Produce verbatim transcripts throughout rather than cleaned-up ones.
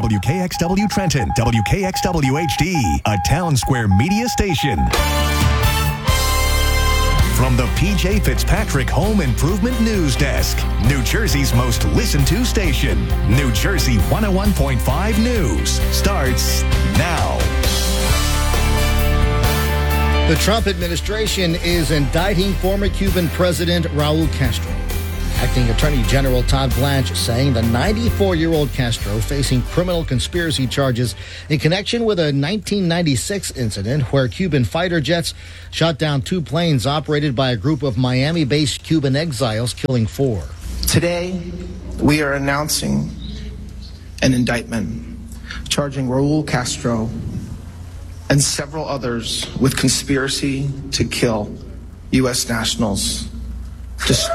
W K X W Trenton, W K X W H D, a Town Square media station. From the P J Fitzpatrick Home Improvement News Desk, New Jersey's most listened to station, New Jersey one oh one point five News starts now. The Trump administration is indicting former Cuban President Raul Castro. Acting Attorney General Todd Blanche saying the ninety-four-year-old Castro facing criminal conspiracy charges in connection with a nineteen ninety-six incident where Cuban fighter jets shot down two planes operated by a group of Miami-based Cuban exiles, killing four. Today, we are announcing an indictment charging Raul Castro and several others with conspiracy to kill U S nationals. Just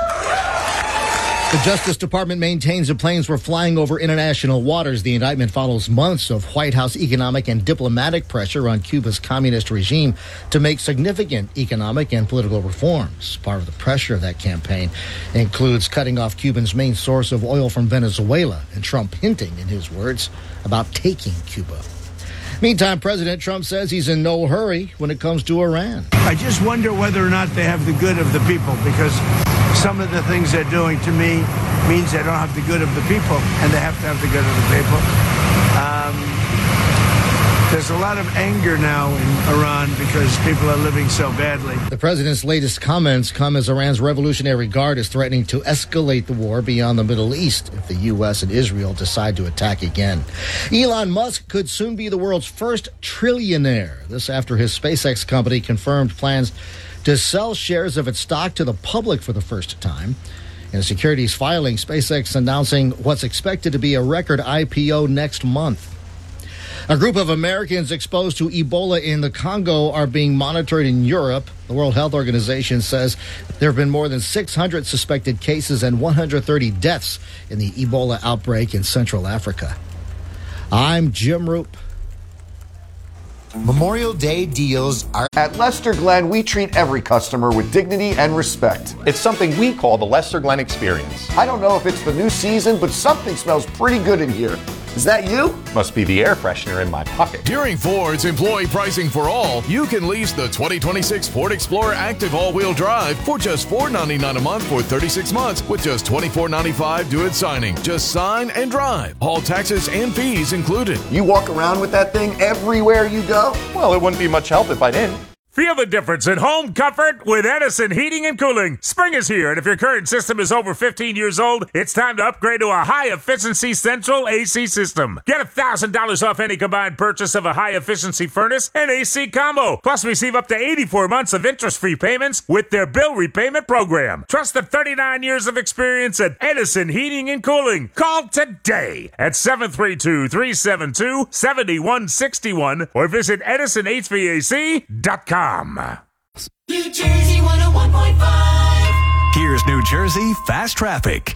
The Justice Department maintains the planes were flying over international waters. The indictment follows months of White House economic and diplomatic pressure on Cuba's communist regime to make significant economic and political reforms. Part of the pressure of that campaign includes cutting off Cuba's main source of oil from Venezuela, and Trump hinting, in his words, about taking Cuba. Meantime, President Trump says he's in no hurry when it comes to Iran. I just wonder whether or not they have the good of the people, because some of the things they're doing to me means they don't have the good of the people, and they have to have the good of the people. Um, there's a lot of anger now in Iran because people are living so badly. The president's latest comments come as Iran's Revolutionary Guard is threatening to escalate the war beyond the Middle East if the U S and Israel decide to attack again. Elon Musk could soon be the world's first trillionaire. This after his SpaceX company confirmed plans to sell shares of its stock to the public for the first time. In a securities filing, SpaceX announcing what's expected to be a record I P O next month. A group of Americans exposed to Ebola in the Congo are being monitored in Europe. The World Health Organization says there have been more than six hundred suspected cases and one hundred thirty deaths in the Ebola outbreak in Central Africa. I'm Jim Roop. Memorial Day deals are... At Lester Glenn, we treat every customer with dignity and respect. It's something we call the Lester Glenn Experience. I don't know if it's the new season, but something smells pretty good in here. Is that you? Must be the air freshener in my pocket. During Ford's employee pricing for all, you can lease the twenty twenty-six Ford Explorer Active all-wheel drive for just four hundred ninety-nine dollars a month for thirty-six months with just twenty-four ninety-five due at signing. Just sign and drive. All taxes and fees included. You walk around with that thing everywhere you go? Well, it wouldn't be much help if I didn't. Feel the difference in home comfort with Edison Heating and Cooling. Spring is here, and if your current system is over fifteen years old, it's time to upgrade to a high-efficiency central A C system. Get one thousand dollars off any combined purchase of a high-efficiency furnace and A C combo. Plus, receive up to eighty-four months of interest-free payments with their bill repayment program. Trust the thirty-nine years of experience at Edison Heating and Cooling. Call today at seven three two, three seven two, seven one six one or visit edison h v a c dot com. New Jersey one oh one point five. Here's New Jersey Fast Traffic.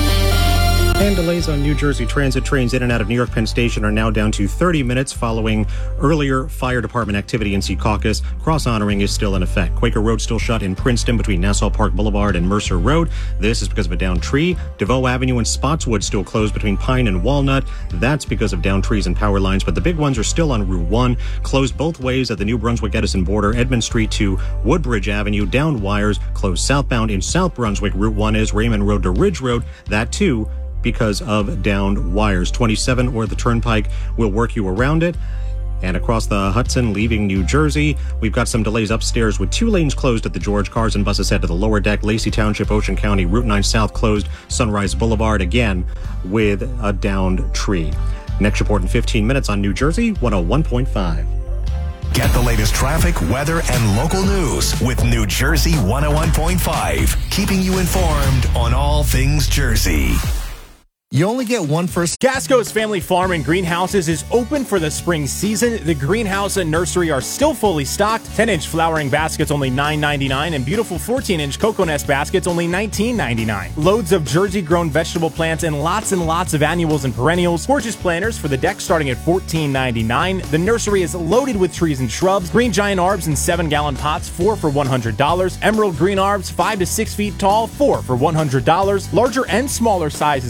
And delays on New Jersey Transit trains in and out of New York Penn Station are now down to thirty minutes following earlier fire department activity in Secaucus. Cross-honoring is still in effect. Quaker Road still shut in Princeton between Nassau Park Boulevard and Mercer Road. This is because of a downed tree. DeVoe Avenue and Spotswood still closed between Pine and Walnut. That's because of downed trees and power lines, but the big ones are still on Route one. Closed both ways at the New Brunswick-Edison border. Edmond Street to Woodbridge Avenue. Downed wires. Closed southbound in South Brunswick. Route one is Raymond Road to Ridge Road. That too because of downed wires. twenty-seven or the Turnpike will work you around it. And across the Hudson, leaving New Jersey, we've got some delays upstairs with two lanes closed at the George. Cars and buses head to the lower deck. Lacey Township, Ocean County, Route nine South closed. Sunrise Boulevard again with a downed tree. Next report in fifteen minutes on New Jersey one oh one point five. Get the latest traffic, weather, and local news with New Jersey one oh one point five. Keeping you informed on all things Jersey. You only get one first. Gasco's Family Farm and Greenhouses is open for the spring season. The greenhouse and nursery are still fully stocked. ten-inch flowering baskets only nine ninety-nine and beautiful fourteen-inch cocoa nest baskets only nineteen ninety-nine. Loads of Jersey-grown vegetable plants and lots and lots of annuals and perennials. Gorgeous planters for the deck starting at fourteen ninety-nine. The nursery is loaded with trees and shrubs. Green giant arbs in seven-gallon pots, four for one hundred dollars. Emerald green arbs, five to six feet tall, four for one hundred dollars. Larger and smaller sizes available.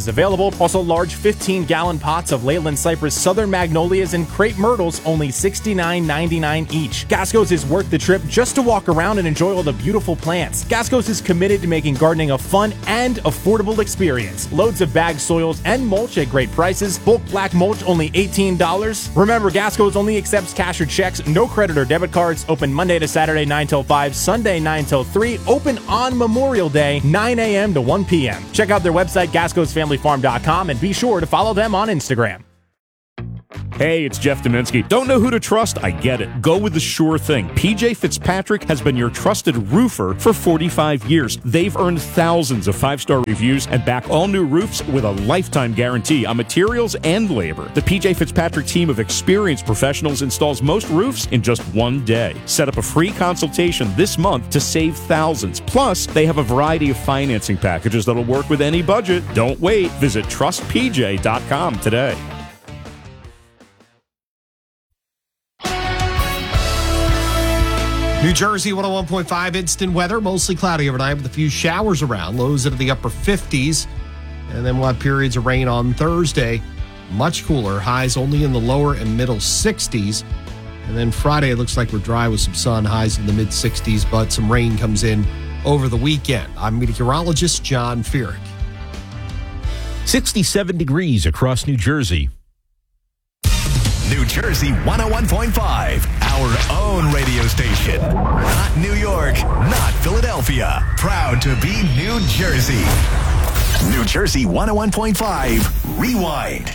sold. Also, large fifteen-gallon pots of Leyland Cypress Southern Magnolias and crepe myrtles, only sixty-nine ninety-nine each. Gasco's is worth the trip just to walk around and enjoy all the beautiful plants. Gasco's is committed to making gardening a fun and affordable experience. Loads of bagged soils and mulch at great prices. Bulk black mulch only eighteen dollars. Remember, Gasco's only accepts cash or checks, no credit or debit cards. Open Monday to Saturday nine till five, Sunday nine till three. Open on Memorial Day nine a.m. to one p.m. Check out their website, gascos family farm dot com, and be sure to follow them on Instagram. Hey, it's Jeff Dominski. Don't know who to trust? I get it. Go with the sure thing. P J Fitzpatrick has been your trusted roofer for forty-five years. They've earned thousands of five-star reviews and back all new roofs with a lifetime guarantee on materials and labor. The P J Fitzpatrick team of experienced professionals installs most roofs in just one day. Set up a free consultation this month to save thousands. Plus, they have a variety of financing packages that'll work with any budget. Don't wait. Visit trust p j dot com today. New Jersey one oh one point five instant weather, mostly cloudy overnight with a few showers around, lows into the upper fifties. And then we'll have periods of rain on Thursday. Much cooler, highs only in the lower and middle sixties. And then Friday, it looks like we're dry with some sun, highs in the mid sixties, but some rain comes in over the weekend. I'm meteorologist John Feerick. sixty-seven degrees across New Jersey. New Jersey one oh one point five, our own radio station. Not New York, not Philadelphia. Proud to be New Jersey. New Jersey one oh one point five, Rewind.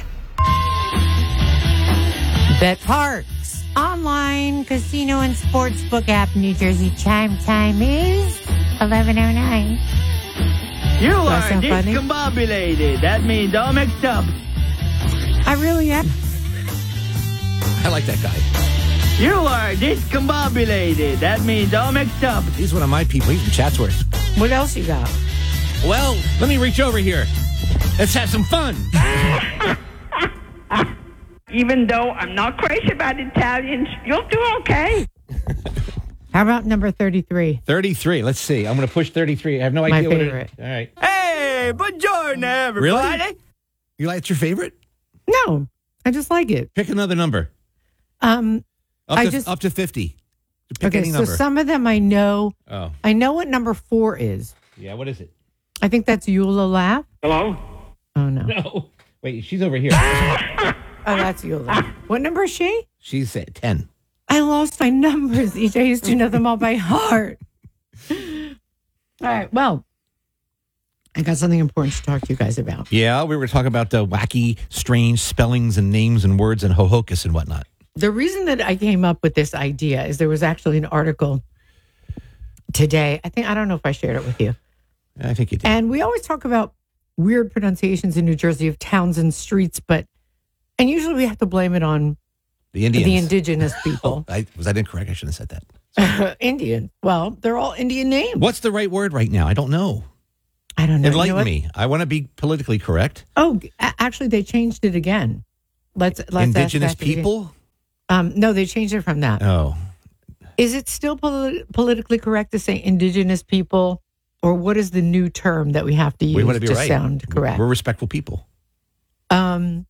BetParx, online casino and sportsbook app. New Jersey chime time is eleven oh nine. You are discombobulated. That means all mixed up. I really am. I like that guy. You are discombobulated. That means all mixed up. He's one of my people. He's from Chatsworth. What else you got? Well, let me reach over here. Let's have some fun. Even though I'm not crazy about Italians, you'll do okay. How about number thirty-three? thirty-three. Let's see. I'm going to push thirty-three. I have no My idea favorite. what it is. All right. Hey, buongiorno, everybody. Really? You like it's your favorite? No, I just like it. Pick another number. Um, Up I to, just up to fifty. Pick okay. any So number. some of them I know. Oh. I know what number four is. Yeah, what is it? I think that's Eula Laugh. Hello? Oh no. No. Wait, she's over here. Oh, that's Eula. What number is she? She's at ten. I lost my numbers. E J I used to know them all by heart. All right. Well, I got something important to talk to you guys about. Yeah, we were talking about the wacky, strange spellings and names and words and hohokus and whatnot. The reason that I came up with this idea is there was actually an article today. I think, I don't know if I shared it with you. I think you did. And we always talk about weird pronunciations in New Jersey of towns and streets, but, and usually we have to blame it on the Indians. the indigenous people. Oh, I, was that incorrect? I shouldn't have said that. Indian. Well, they're all Indian names. What's the right word right now? I don't know. I don't know. Enlighten You know what? me. I want to be politically correct. Oh, a- actually, they changed it again. Let's let's Indigenous ask that again. people? Um, no, they changed it from that. Oh. Is it still poli- politically correct to say indigenous people, or what is the new term that we have to use We want to be to right. sound correct? We're respectful people. Um,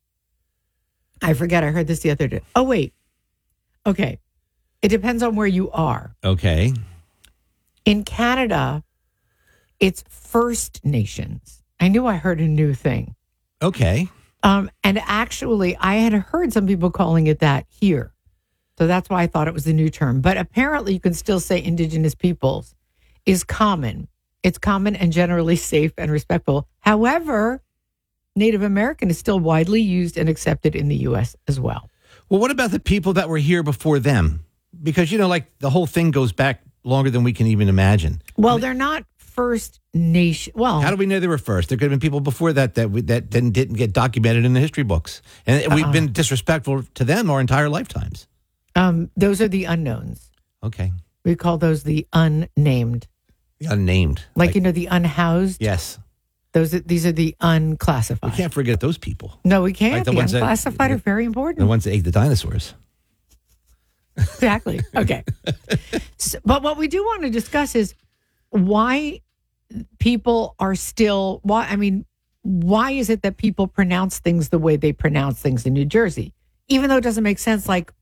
I forget. I heard this the other day. Oh, wait. Okay. It depends on where you are. Okay. In Canada, it's First Nations. I knew I heard a new thing. Okay. Um, and actually, I had heard some people calling it that here. So that's why I thought it was the new term. But apparently, you can still say indigenous peoples is common. It's common and generally safe and respectful. However, Native American is still widely used and accepted in the U S as well. Well, what about the people that were here before them? Because, you know, like the whole thing goes back longer than we can even imagine. Well, they're not First Nation. Well, how do we know they were first? There could have been people before that that we, that didn't, didn't get documented in the history books. And uh-uh. we've been disrespectful to them our entire lifetimes. Um, those are the unknowns. Okay. We call those the unnamed. The unnamed. Like, like you know, the unhoused? Yes. Those are, These are the unclassified. We can't forget those people. No, we can't. Like the the ones unclassified that, are very important. The ones that ate the dinosaurs. Exactly. Okay. so, but what we do want to discuss is why people are still, why, I mean, why is it that people pronounce things the way they pronounce things in New Jersey? Even though it doesn't make sense, like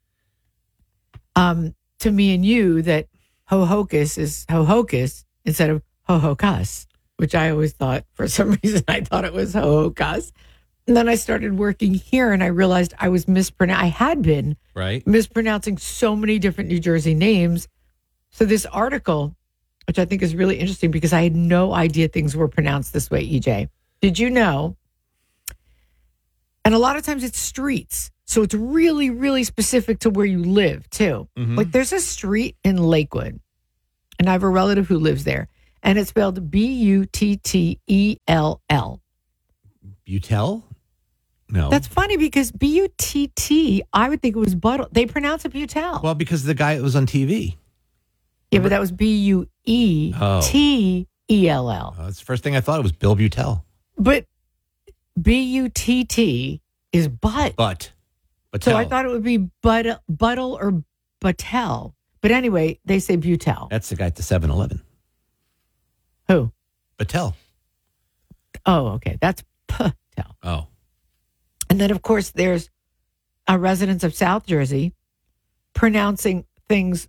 um, to me and you, that ho-hocus is ho-hocus instead of ho-hocus, which I always thought, for some reason, I thought it was ho-hocus. And then I started working here and I realized I was mispronouncing, I had been right. mispronouncing so many different New Jersey names. So this article, which I think is really interesting because I had no idea things were pronounced this way, E J. Did you know? And a lot of times it's streets. So it's really, really specific to where you live, too. Mm-hmm. Like there's a street in Lakewood, and I have a relative who lives there, and it's spelled B U T T E L L. Butel? No. That's funny because B U T T, I would think it was Buttle. They pronounce it Butel. Well, because the guy that was on T V. Yeah, but that was B U E T E L L. Oh, that's the first thing I thought. It was Bill Butel. But B U T T is butt. But. Butel. So I thought it would be but, Buttle or Buttel. But anyway, they say Butel. That's the guy at the seven eleven. Who? Butel. Oh, okay. That's Patel. Oh. And then, of course, there's a residents of South Jersey pronouncing things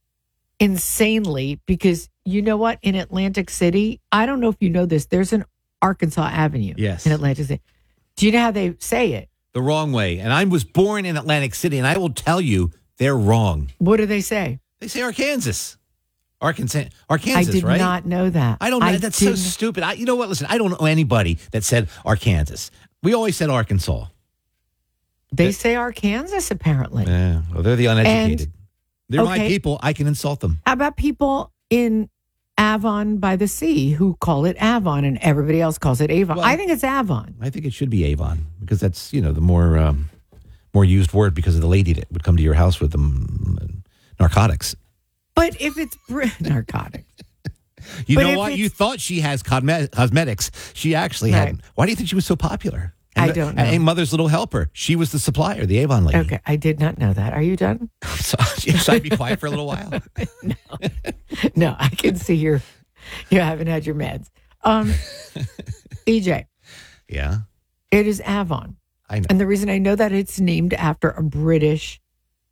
insanely because you know what? In Atlantic City, I don't know if you know this, there's an Arkansas Avenue yes. in Atlantic City. Do you know how they say it? The wrong way. And I was born in Atlantic City, and I will tell you they're wrong. What do they say? They say Arkansas. Arkansas, Arkansas, I did right? not know that. I don't know. I That's so didn't- stupid. I, you know what? Listen, I don't know anybody that said Arkansas. We always said Arkansas. They say Arkansas, apparently. Yeah. Well, they're the uneducated. And- they're my okay. people. I can insult them. How about people in Avon by the Sea who call it Avon and everybody else calls it Avon? Well, I think it's Avon. I think it should be Avon because that's, you know, the more um, more used word because of the lady that would come to your house with them narcotics. But if it's br- narcotics. You But know if what? it's- You thought she has cosme- cosmetics. She actually Right. had. Why do you think she was so popular? I And, don't know. And Mother's Little Helper. She was the supplier, the Avon lady. Okay, I did not know that. Are you done? So, should I be quiet for a little while? No, I can see you're you haven't had your meds. Um, E J, Yeah, it is Avon. I know. And the reason I know that it's named after a British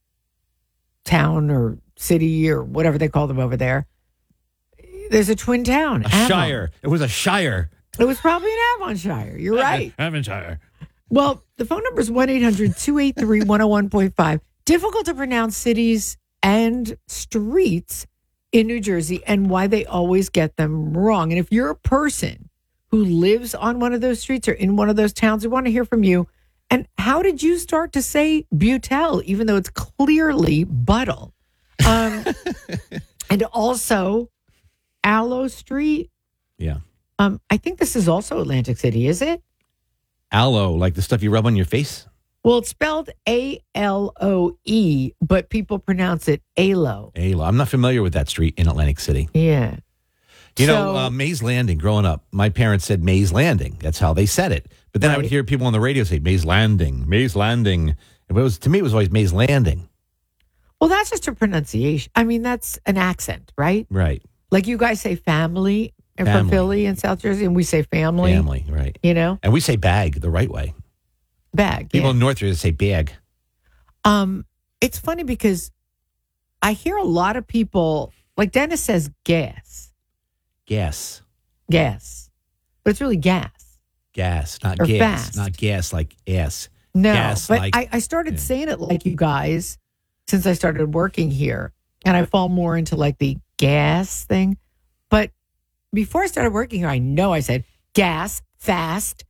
town or city or whatever they call them over there. There's a twin town. A Avon. shire. It was a shire. It was probably an Avonshire. You're right. Avonshire. Well, the phone number is one eight hundred two eight three one oh one point five. Difficult to pronounce cities and streets in New Jersey and why they always get them wrong. And if you're a person who lives on one of those streets or in one of those towns, we want to hear from you. And how did you start to say Butel, even though it's clearly Buttle? Um, and also Aloe Street. Yeah. Um, I think this is also Atlantic City, is it? Aloe, like the stuff you rub on your face? Well, it's spelled A L O E, but people pronounce it Alo. Aloe. I'm not familiar with that street in Atlantic City. Yeah. You So- know, uh, Mays Landing, growing up, my parents said Mays Landing. That's how they said it. But then I would Right. hear people on the radio say Mays Landing, Mays Landing. It was, to me, it was always Mays Landing. Well, that's just a pronunciation. I mean, that's an accent, right? Right. Like you guys say family and from Family. Philly and South Jersey, and we say family. Family, right. You know? And we say bag the right way. Bag. People yeah. in North Jersey say bag. Um, it's funny because I hear a lot of people, like Dennis says gas. Gas. Gas. But it's really gas. Gas, not Or gas. fast. Not gas like ass. No, Gas but like, I, I started saying it like you guys since I started working here. And I fall more into like the gas thing. But before I started working here, I know I said gas, fast,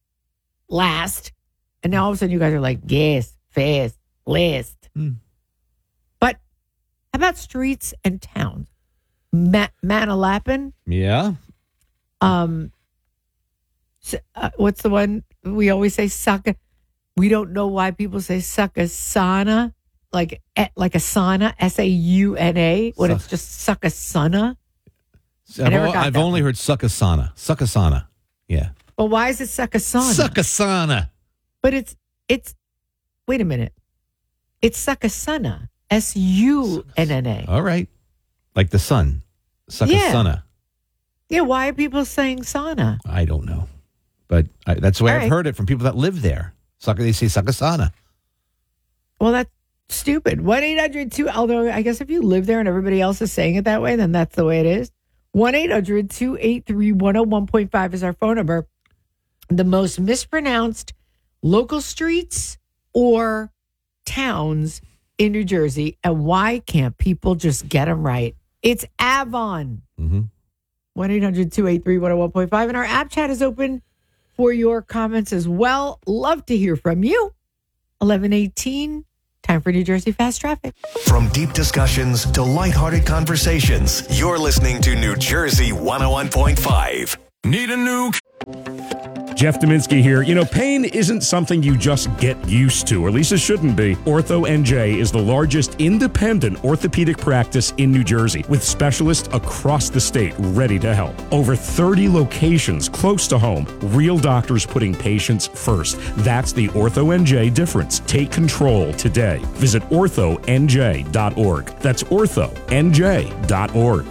last. And now all of a sudden you guys are like gas, fast, last. Hmm. But how about streets and towns? Ma- Manalapan, yeah. um, s- uh, what's the one we always say? Sucka. We don't know why people say Suckasana, like eh, like a sauna, S A U N A, when it's just Suckasana. So I I've, never al- got I've that only heard Suckasana. Suckasana. Yeah. But why is it Suckasana? Suckasana. But it's it's. Wait a minute. It's Suckasana, S U N N A. All right. Like the sun. Suckasana. Yeah. Why are people saying sauna? I don't know. But I, that's the way All I've right. heard it from people that live there. Saka, they say Sakasana. Well, that's stupid. one eight hundred two, although I guess if you live there and everybody else is saying it that way, then that's the way it is. one eight hundred two eight three one oh one point five is our phone number. The most mispronounced local streets or towns in New Jersey, and why can't people just get them right? It's Avon. Mm-hmm. one eight hundred two eight three one oh one point five. And our app chat is open for your comments as well. Love to hear from you. eleven eighteen, time for New Jersey Fast Traffic. From deep discussions to lighthearted conversations, you're listening to New Jersey one oh one point five. Need a new... Jeff Dominski here. You know, pain isn't something you just get used to, or at least it shouldn't be. Ortho N J is the largest independent orthopedic practice in New Jersey, with specialists across the state ready to help. Over thirty locations close to home. Real doctors putting patients first. That's the Ortho N J difference. Take control today. Visit ortho n j dot org. That's ortho n j dot org.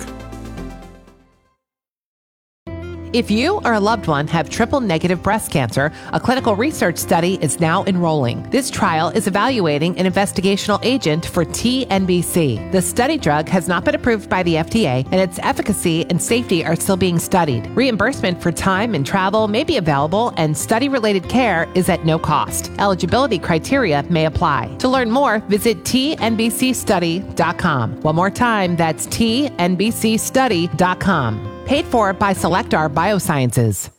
If you or a loved one have triple-negative breast cancer, a clinical research study is now enrolling. This trial is evaluating an investigational agent for T N B C. The study drug has not been approved by the F D A, and its efficacy and safety are still being studied. Reimbursement for time and travel may be available, and study-related care is at no cost. Eligibility criteria may apply. To learn more, visit T N B C study dot com. One more time, that's T N B C study dot com. Paid for by Selectar Biosciences.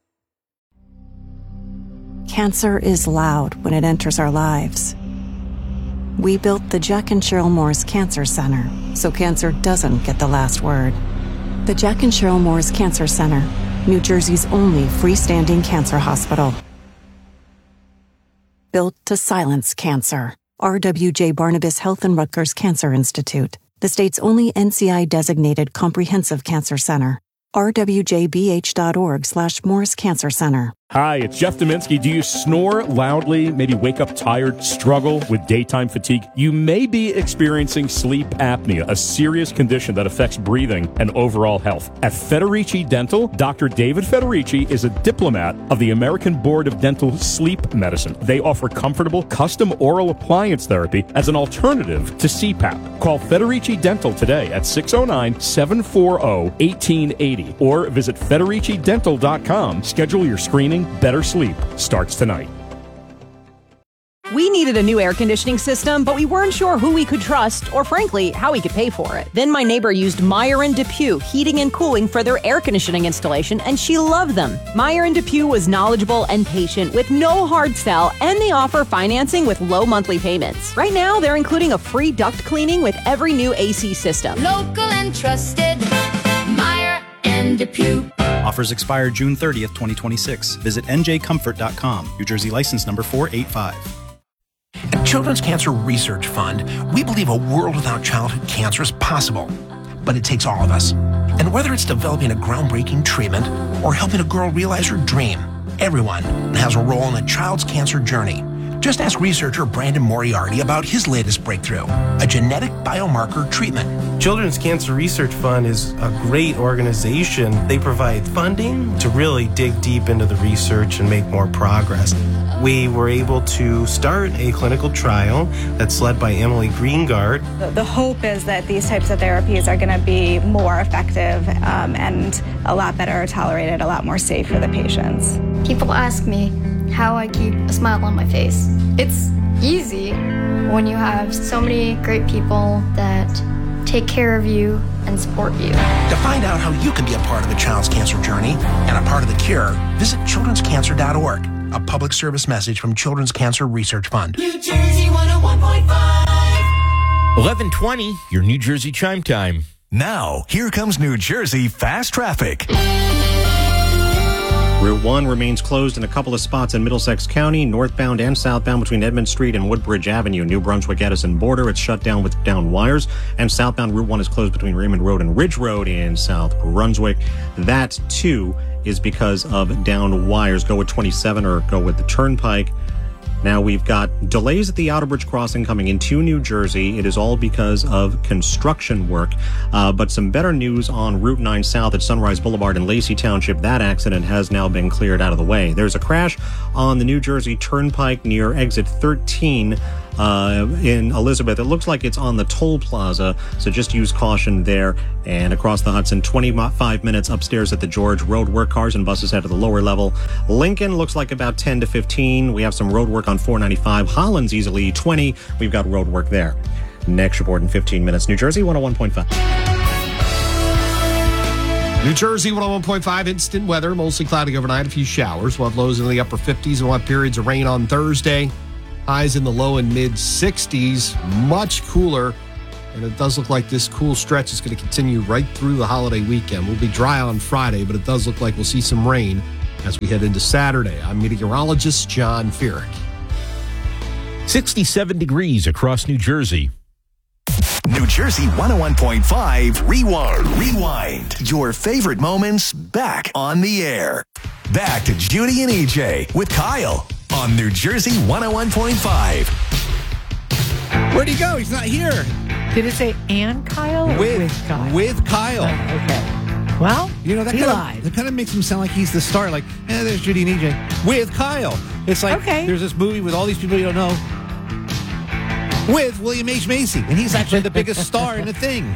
Cancer is loud when it enters our lives. We built the Jack and Cheryl Morris Cancer Center so cancer doesn't get the last word. The Jack and Cheryl Morris Cancer Center, New Jersey's only freestanding cancer hospital. Built to silence cancer. R W J Barnabas Health and Rutgers Cancer Institute, the state's only N C I-designated comprehensive cancer center. r w j b h dot org slash Morris Cancer Center. Hi, it's Jeff Dominski. Do you snore loudly, maybe wake up tired, struggle with daytime fatigue? You may be experiencing sleep apnea, a serious condition that affects breathing and overall health. At Federici Dental, Doctor David Federici is a diplomat of the American Board of Dental Sleep Medicine. They offer comfortable, custom oral appliance therapy as an alternative to C PAP. Call Federici Dental today at six oh nine, seven four zero, one eight eight zero or visit Federici Dental dot com. Schedule your screening. Better sleep starts tonight. We needed a new air conditioning system, but we weren't sure who we could trust or, frankly, how we could pay for it. Then my neighbor used Meyer and DePuy Heating and Cooling for their air conditioning installation, and she loved them. Meyer and DePuy was knowledgeable and patient with no hard sell, and they offer financing with low monthly payments. Right now, they're including a free duct cleaning with every new A C system. Local and trusted, Meyer and DePuy. Offers expire June thirtieth, twenty twenty-six. Visit n j comfort dot com. New Jersey license number four eight five. At Children's Cancer Research Fund, we believe a world without childhood cancer is possible. But it takes all of us. And whether it's developing a groundbreaking treatment or helping a girl realize her dream, everyone has a role in a child's cancer journey. Just ask researcher Brandon Moriarty about his latest breakthrough, a genetic biomarker treatment. Children's Cancer Research Fund is a great organization. They provide funding to really dig deep into the research and make more progress. We were able to start a clinical trial that's led by Emily Greengard. The, the hope is that these types of therapies are going to be more effective um, and a lot better tolerated, a lot more safe for the patients. People ask me how I keep a smile on my face. It's easy when you have so many great people that take care of you and support you. To find out how you can be a part of a child's cancer journey and a part of the cure, visit children's cancer dot org, a public service message from Children's Cancer Research Fund. New Jersey one oh one point five. eleven twenty, your New Jersey chime time. Now, here comes New Jersey Fast Traffic. Route one remains closed in a couple of spots in Middlesex County, northbound and southbound between Edmund Street and Woodbridge Avenue, New Brunswick-Edison border. It's shut down with down wires, and southbound Route one is closed between Raymond Road and Ridge Road in South Brunswick. That, too, is because of down wires. Go with twenty-seven or go with the Turnpike. Now, we've got delays at the Outerbridge Crossing coming into New Jersey. It is all because of construction work. Uh, but some better news on Route nine South at Sunrise Boulevard in Lacey Township. That accident has now been cleared out of the way. There's a crash on the New Jersey Turnpike near exit thirteen uh, in Elizabeth. It looks like it's on the toll plaza, so just use caution there. And across the Hudson, twenty-five minutes upstairs at the George. Road work, cars and buses head to the lower level. Lincoln looks like about ten to fifteen. We have some road work on four ninety-five. Holland's easily twenty. We've got road work there. Next report in fifteen minutes. New Jersey one oh one point five. New Jersey one oh one point five, instant weather, mostly cloudy overnight, a few showers. We'll have lows in the upper fifties and we'll have periods of rain on Thursday. Highs in the low and mid sixties, much cooler. And it does look like this cool stretch is going to continue right through the holiday weekend. We'll be dry on Friday, but it does look like we'll see some rain as we head into Saturday. I'm meteorologist John Feerick. sixty-seven degrees across New Jersey. New Jersey one oh one point five Rewind. Rewind. Your favorite moments back on the air. Back to Judy and E J with Kyle on New Jersey one oh one point five. Where'd he go? He's not here. Did it say and Kyle or With, with Kyle? with Kyle. Oh, okay. Well, You know, that he kind, lied. of, that kind of makes him sound like he's the star. Like, eh, there's Judy and E J. With Kyle. It's like, Okay. there's this movie with all these people you don't know. With William H. Macy. And he's actually the biggest star in the thing.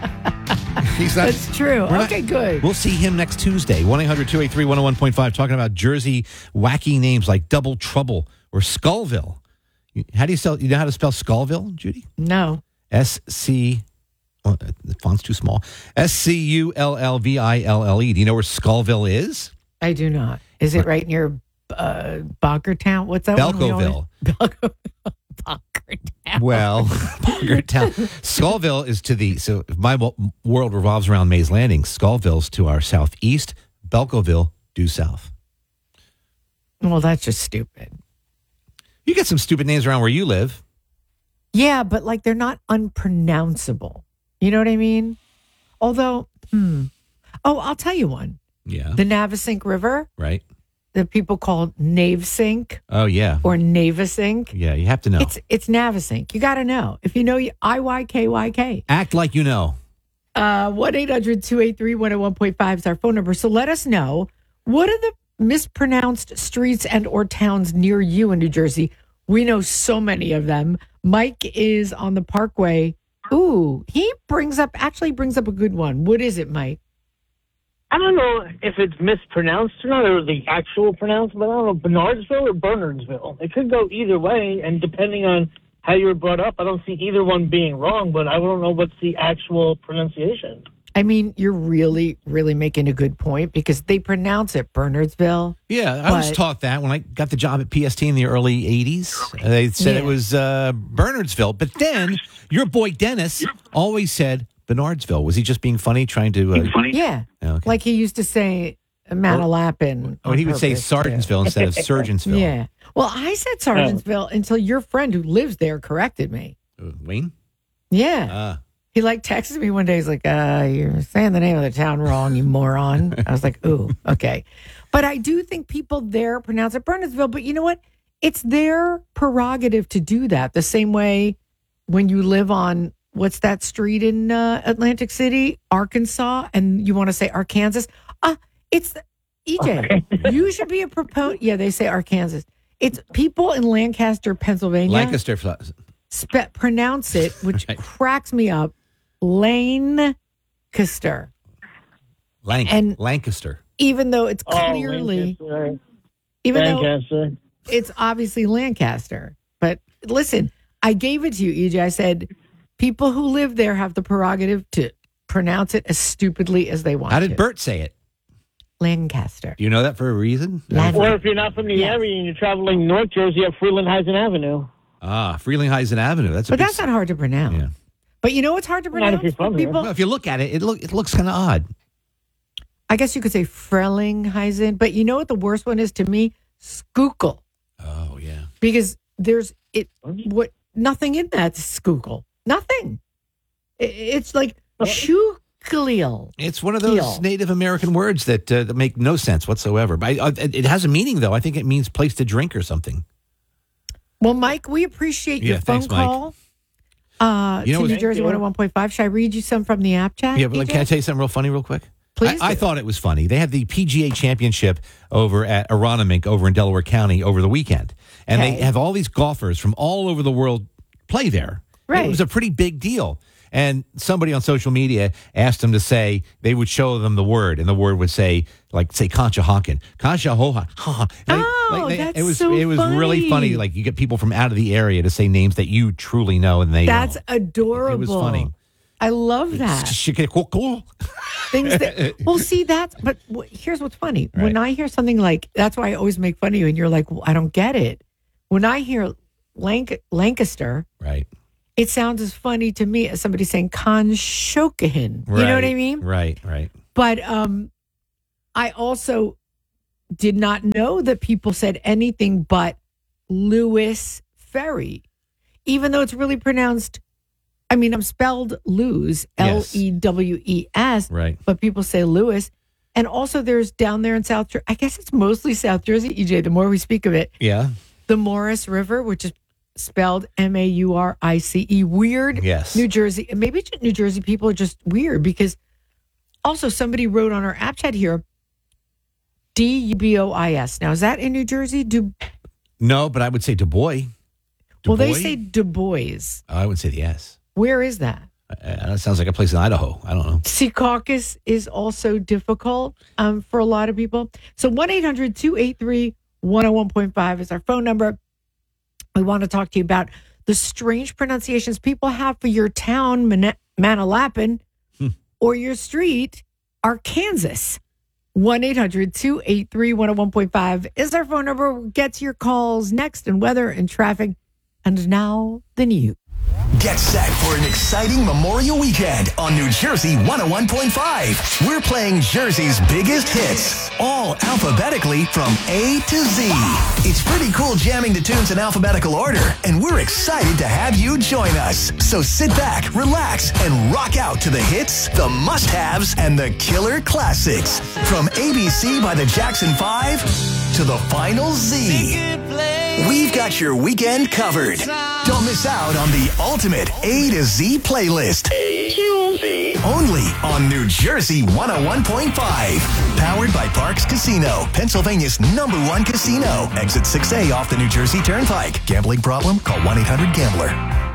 He's not, That's true. we're not- Okay, good. We'll see him next Tuesday. one eight hundred two eight three one oh one point five, talking about Jersey wacky names like Double Trouble or Skullville. How do you spell, you know how to spell Skullville, Judy? No. S C, well, the font's too small. S C U L L V I L L E. Do you know where Skullville is? I do not. Is it right near uh, Bonkertown? What's that one? we always- Belcoville. Belco- Bonkertown. Well, Bonkertown. Skullville is to the, so if my wo- world revolves around Mays Landing, Skullville's to our southeast, Belcoville due south. Well, that's just stupid. You get some stupid names around where you live. Yeah, but like they're not unpronounceable. You know what I mean? Although, hmm. Oh, I'll tell you one. Yeah. The Navesink River, Right? that people call Navesink Oh, yeah. or Navesink. Yeah, you have to know. It's it's Navesink. You got to know. If you know I Y K Y K. Act like you know. Uh, one eight hundred two eight three one oh one point five is our phone number. So let us know, what are the mispronounced streets and or towns near you in New Jersey? We know so many of them. Mike is on the Parkway. Ooh, he brings up, actually brings up a good one. What is it, Mike? I don't know if it's mispronounced or not, or the actual pronouncement. I don't know, Bernardsville or Bernardsville. It could go either way, and depending on how you were brought up, I don't see either one being wrong, but I don't know what's the actual pronunciation. I mean, you're really, really making a good point because they pronounce it Bernardsville. Yeah, I was but- taught that when I got the job at P S T in the early eighties. They said Yeah. it was uh, Bernardsville. But then your boy Dennis always said Bernardsville. Was he just being funny, trying to... Uh, Yeah. Okay. Like he used to say Manalapan. Oh, he would say purpose, too. Sargentsville instead of Surgeonsville. Yeah. Well, I said Sargentsville until your friend who lives there corrected me. Uh, Wayne? Yeah. Ah. He like texted me one day. He's like, uh, you're saying the name of the town wrong, you moron. I was like, ooh, okay. But I do think people there pronounce it Bernardsville. But you know what? It's their prerogative to do that. The same way when you live on, what's that street in uh, Atlantic City, Arkansas, and you want to say Arkansas? Uh, it's, E J, you should be a proponent. Yeah, they say Arkansas. It's people in Lancaster, Pennsylvania. Lancaster. Spe- pronounce it, which Right. cracks me up. Lancaster. Lanc- And- Lancaster. Even though it's Oh, clearly, Lancaster. even though Lancaster. it's obviously Lancaster. But listen, I gave it to you, E J. I said, people who live there have the prerogative to pronounce it as stupidly as they want How to. did Bert say it? Lancaster. Do you know that for a reason? Or if you're not from the Yes. area and you're traveling North Jersey, up Freelandheisen Avenue. Ah, Frelinghuysen Avenue. That's a But big that's not hard to pronounce. Yeah. But you know what's hard to Not if pronounce you're for from here. people? Well, if you look at it, it look it looks kind of odd. I guess you could say Frelinghuysen. But you know what the worst one is to me? Schuylkill. Oh yeah. Because there's it what nothing in that Schuylkill. Nothing. I- It's like Schuylkill. It's one of those Keel. Native American words that, uh, that make no sense whatsoever. But I, I, it has a meaning, though. I think it means place to drink or something. Well, Mike, we appreciate your Yeah, phone thanks, Mike. call uh, You know to what- New Jersey one oh one point five. Should I read you some from the app chat? Yeah, but like, E J? can I tell you something real funny real quick? Please I, I do. thought it was funny. They had the P G A Championship over at Aronimink over in Delaware County over the weekend. And Okay. they have all these golfers from all over the world play there. Right. It was a pretty big deal. And somebody on social media asked them to say, they would show them the word, and the word would say, like, say, Conshohocken. Conshohocken. Oh, that's it was so It was really funny. Like, you get people from out of the area to say names that you truly know, and they That's don't. adorable. It was funny. I love that. Things that, well, see, that's, but w- here's what's funny. When Right. I hear something like, that's why I always make fun of you, and you're like, well, I don't get it. When I hear Lanc- Lancaster, Right. it sounds as funny to me as somebody saying Conshohocken. You know what I mean? Right, right. But um, I also did not know that people said anything but Lewis Ferry, even though it's really pronounced. I mean, I'm spelled lose, L E W E S, Right. but people say Lewis. And also, there's down there in South Jersey, I guess it's mostly South Jersey, E J, the more we speak of it, Yeah. the Morris River, which is spelled M A U R I C E. Weird. Yes. New Jersey. And maybe New Jersey people are just weird because also somebody wrote on our app chat here, D U B O I S. Now, is that in New Jersey? Du- No, but I would say Du Bois. Du well, they Bois? say Du Bois. Oh, I would say the S. Where is that? Uh, that sounds like a place in Idaho. I don't know. Secaucus is also difficult um, for a lot of people. So one eight hundred two eight three one oh one point five is our phone number. We want to talk to you about the strange pronunciations people have for your town, Man- Manalapan, Hmm. or your street, Arkansas. one eight hundred two eight three one oh one point five is our phone number. We'll get to your calls next in weather and traffic. And now the news. Get set for an exciting Memorial Weekend on New Jersey one oh one point five. We're playing Jersey's biggest hits, all alphabetically from A to Z. It's pretty cool jamming to tunes in alphabetical order, and we're excited to have you join us. So sit back, relax, and rock out to the hits, the must-haves, and the killer classics. From A B C by the Jackson Five to the Final Z. We've got your weekend covered. Don't miss out on the ultimate A to Z playlist. A to Z. Only on New Jersey one oh one point five. Powered by Parks Casino, Pennsylvania's number one casino. Exit six A off the New Jersey Turnpike. Gambling problem? Call one eight hundred gambler.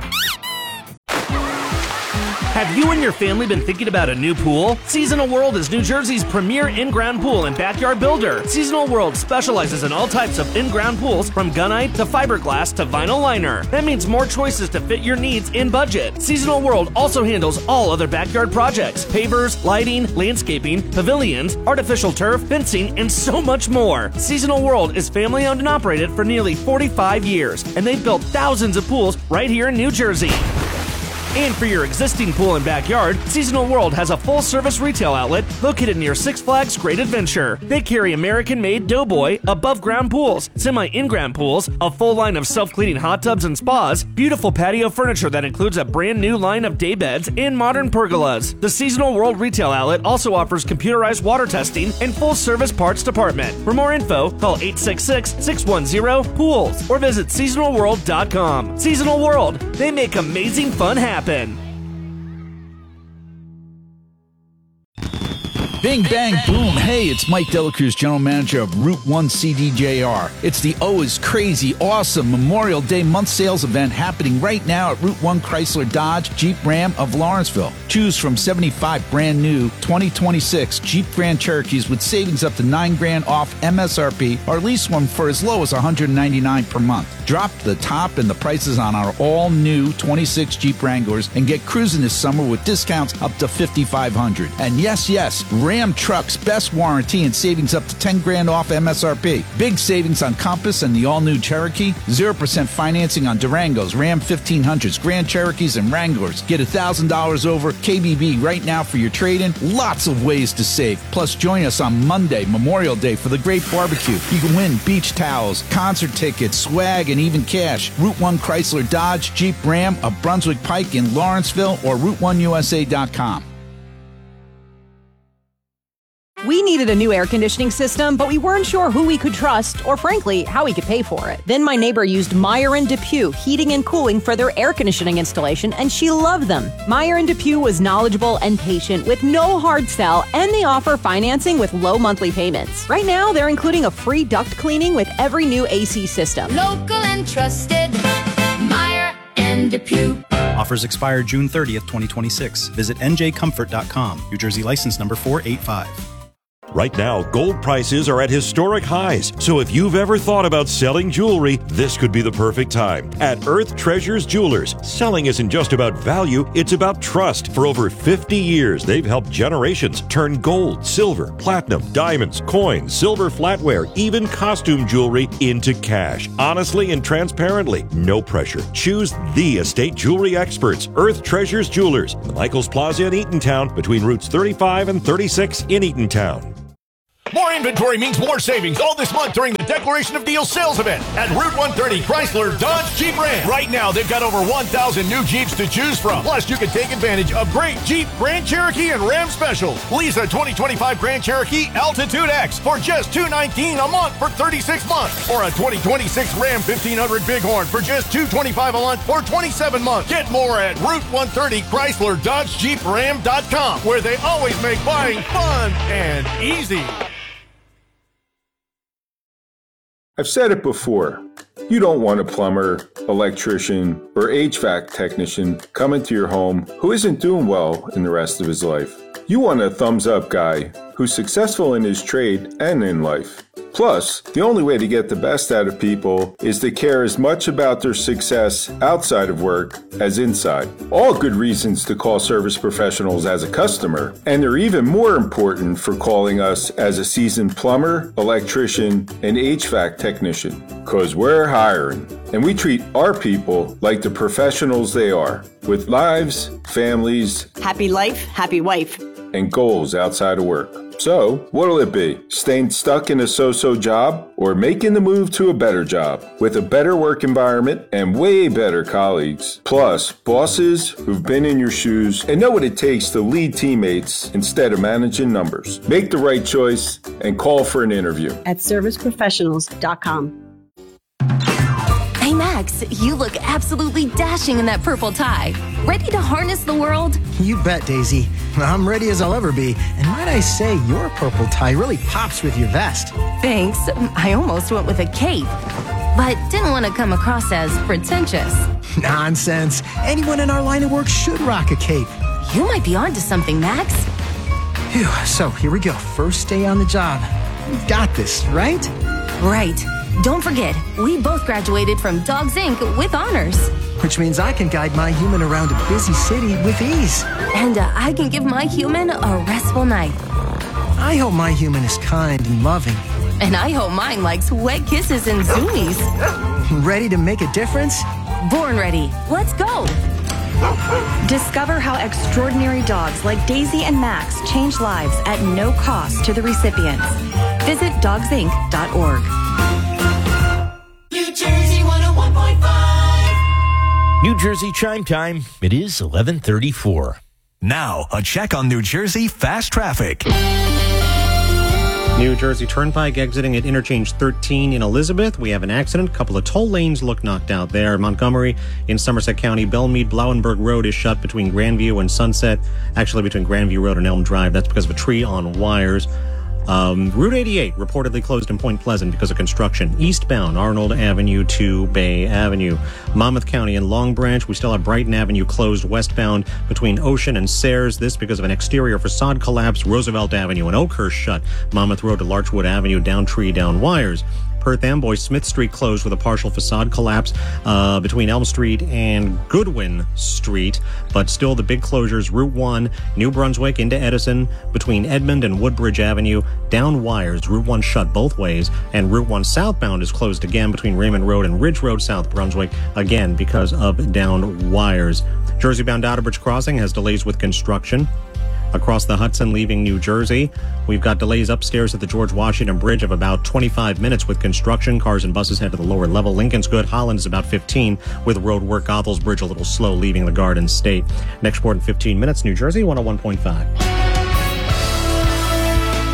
Have you and your family been thinking about a new pool? Seasonal World is New Jersey's premier in-ground pool and backyard builder. Seasonal World specializes in all types of in-ground pools, from gunite to fiberglass to vinyl liner. That means more choices to fit your needs in budget. Seasonal World also handles all other backyard projects: pavers, lighting, landscaping, pavilions, artificial turf, fencing, and so much more. Seasonal World is family owned and operated for nearly forty-five years, and they've built thousands of pools right here in New Jersey. And for your existing pool and backyard, Seasonal World has a full-service retail outlet located near Six Flags Great Adventure. They carry American-made Doughboy above-ground pools, semi-in-ground pools, a full line of self-cleaning hot tubs and spas, beautiful patio furniture that includes a brand-new line of day beds, and modern pergolas. The Seasonal World retail outlet also offers computerized water testing and full-service parts department. For more info, call eight six six, six one zero, pools or visit seasonal world dot com. Seasonal World, they make amazing fun happen. Bing, bang, boom. Hey, it's Mike Delacruz, General Manager of Route one C D J R. It's the Oh is Crazy, awesome Memorial Day month sales event happening right now at Route one Chrysler Dodge Jeep Ram of Lawrenceville. Choose from seventy-five brand new twenty twenty-six Jeep Grand Cherokees with savings up to nine grand off M S R P, or lease one for as low as one hundred ninety-nine dollars per month. Drop the top in the prices on our all-new twenty-six Jeep Wranglers and get cruising this summer with discounts up to fifty-five hundred dollars. And yes, yes, Ram Trucks best warranty and savings up to ten grand off M S R P. Big savings on Compass and the all-new Cherokee. zero percent financing on Durangos, Ram fifteen hundreds, Grand Cherokees, and Wranglers. Get one thousand dollars over K B B right now for your trade-in. Lots of ways to save. Plus, join us on Monday, Memorial Day, for the great barbecue. You can win beach towels, concert tickets, swag, and even cash. Route one Chrysler Dodge Jeep Ram of Brunswick Pike in Lawrenceville, or route one U S A dot com. We needed a new air conditioning system, but we weren't sure who we could trust or, frankly, how we could pay for it. Then my neighbor used Meyer and DePuy Heating and Cooling for their air conditioning installation, and she loved them. Meyer and DePuy was knowledgeable and patient with no hard sell, and they offer financing with low monthly payments. Right now, they're including a free duct cleaning with every new A C system. Local and trusted, Meyer and DePuy. Offers expire June thirtieth, twenty twenty-six. Visit N J comfort dot com. New Jersey license number four eight five. Right now, gold prices are at historic highs, so if you've ever thought about selling jewelry, this could be the perfect time. At Earth Treasures Jewelers, selling isn't just about value, it's about trust. For over fifty years, they've helped generations turn gold, silver, platinum, diamonds, coins, silver flatware, even costume jewelry into cash. Honestly and transparently, no pressure. Choose the estate jewelry experts, Earth Treasures Jewelers, in the Michaels Plaza in Eatontown, between routes thirty-five and thirty-six in Eatontown. More inventory means more savings all this month during the Declaration of Deals sales event at Route one thirty Chrysler Dodge Jeep Ram. Right now, they've got over one thousand new Jeeps to choose from. Plus, you can take advantage of great Jeep, Grand Cherokee, and Ram specials. Lease a twenty twenty-five Grand Cherokee Altitude X for just two hundred nineteen dollars a month for thirty-six months. Or a twenty twenty-six Ram fifteen hundred Bighorn for just two hundred twenty-five dollars a month for twenty-seven months. Get more at Route one thirty Chrysler Dodge Jeep Ram dot com, where they always make buying fun and easy. I've said it before. You don't want a plumber, electrician, or H V A C technician coming to your home who isn't doing well in the rest of his life. You want a thumbs-up guy who's successful in his trade and in life. Plus, the only way to get the best out of people is to care as much about their success outside of work as inside. All good reasons to call Service Professionals as a customer, and they're even more important for calling us as a seasoned plumber, electrician, and H V A C technician. Because we're hiring, and we treat our people like the professionals they are, with lives, families, happy life, happy wife, and goals outside of work. So, what'll it be? Staying stuck in a so-so job or making the move to a better job with a better work environment and way better colleagues? Plus, bosses who've been in your shoes and know what it takes to lead teammates instead of managing numbers. Make the right choice and call for an interview at service professionals dot com. Hey, Max, you look absolutely dashing in that purple tie. Ready to harness the world? You bet, Daisy. I'm ready as I'll ever be. And might I say, your purple tie really pops with your vest. Thanks. I almost went with a cape, but didn't want to come across as pretentious. Nonsense. Anyone in our line of work should rock a cape. You might be onto something, Max. Phew, so here we go. First day on the job. We've got this, right? Right. Don't forget, we both graduated from Dogs Incorporated with honors. Which means I can guide my human around a busy city with ease. And uh, I can give my human a restful night. I hope my human is kind and loving. And I hope mine likes wet kisses and zoomies. Ready to make a difference? Born ready. Let's go. Discover how extraordinary dogs like Daisy and Max change lives at no cost to the recipients. Visit dogs inc dot org. New Jersey one oh one point five. New Jersey chime time. It is eleven thirty-four. Now, a check on New Jersey fast traffic. New Jersey Turnpike exiting at interchange thirteen in Elizabeth. We have an accident. A couple of toll lanes look knocked out there. Montgomery in Somerset County, Belmead, Blauenberg Road is shut between Grandview and Sunset. Actually, between Grandview Road and Elm Drive. That's because of a tree on wires. Um, Route eighty-eight reportedly closed in Point Pleasant because of construction. Eastbound Arnold Avenue to Bay Avenue. Monmouth County and Long Branch, we still have Brighton Avenue closed westbound between Ocean and Sayres. This because of an exterior facade collapse. Roosevelt Avenue and Oakhurst shut. Monmouth Road to Larchwood Avenue, down tree, down wires. Perth Amboy Smith Street closed with a partial facade collapse uh, between Elm Street and Goodwin Street, but still the big closures. Route one, New Brunswick into Edison, between Edmond and Woodbridge Avenue, down wires. Route one shut both ways, and Route one southbound is closed again between Raymond Road and Ridge Road, South Brunswick, again because of down wires. Jersey-bound Outerbridge Crossing has delays with construction. Across the Hudson leaving New Jersey, we've got delays upstairs at the George Washington Bridge of about twenty-five minutes with construction. Cars and buses head to the lower level. Lincoln's good. Holland is about fifteen with road work. Gothels Bridge a little slow leaving the Garden State. Next port in fifteen minutes, New Jersey one oh one point five.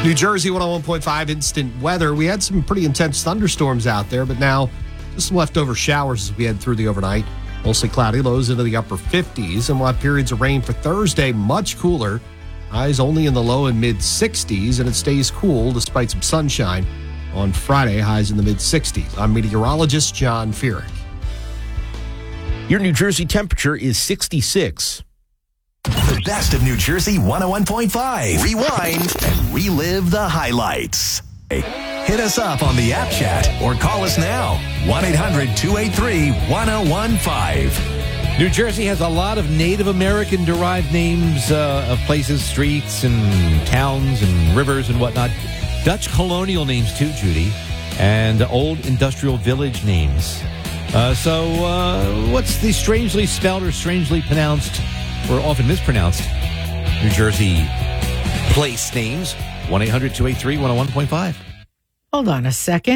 New Jersey one oh one point five instant weather. We had some pretty intense thunderstorms out there, but now just some leftover showers as we head through the overnight. Mostly cloudy, lows into the upper fifties, and we'll have periods of rain for Thursday, much cooler. Highs only in the low and mid sixties, and it stays cool despite some sunshine. On Friday, highs in the mid sixties. I'm meteorologist John Feerick. Your New Jersey temperature is sixty-six. The best of New Jersey one oh one point five. Rewind and relive the highlights. Hit us up on the app chat or call us now. one eight hundred two eight three one oh one five. New Jersey has a lot of Native American-derived names uh, of places, streets, and towns, and rivers, and whatnot. Dutch colonial names, too, Judy, and old industrial village names. Uh, so uh, what's the strangely spelled or strangely pronounced, or often mispronounced, New Jersey place names? one eight hundred two eight three one oh one point five. Hold on a second.